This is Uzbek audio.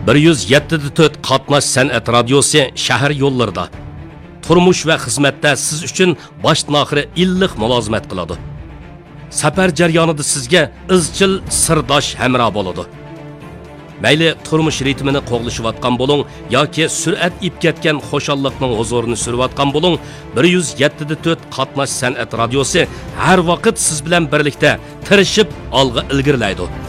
107.4 qatnash san'at radiosi shahar yo'llarida turmush va xizmatda siz uchun boshdan oxiri illiq mulozimat qiladi. Safar jarayonida sizga izchil sirdosh hamroh bo'ladi. Mayli turmush ritmini qo'g'lishayotgan bo'ling yoki sur'at ib ketgan xushalliqning huzurini surayotgan bo'ling, 107.4 qatnash san'at radiosi har vaqt siz bilan birlikda tirishib olg'a ilgirlaydi.